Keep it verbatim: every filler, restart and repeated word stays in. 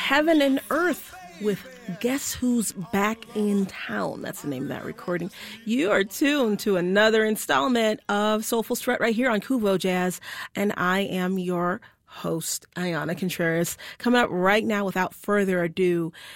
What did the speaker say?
Heaven and Earth with Guess Who's Back in Town. That's the name of that recording. You are tuned to another installment of Soulful Strut right here on Kuvo Jazz, and I am your host, Ayana Contreras. Coming up right now, without further ado,